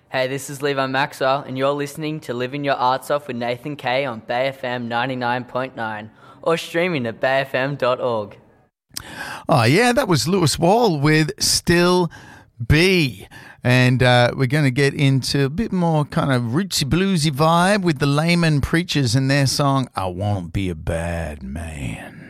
Hey, this is Levi Maxwell, and you're listening to Living Your Arts Off with Nathan Kay on Bay FM 99.9 or streaming at bayfm.org. Oh, yeah, that was Lewis Wall with Still Be. And we're going to get into a bit more kind of rootsy bluesy vibe with the Layman Preachers and their song, I Won't Be a Bad Man.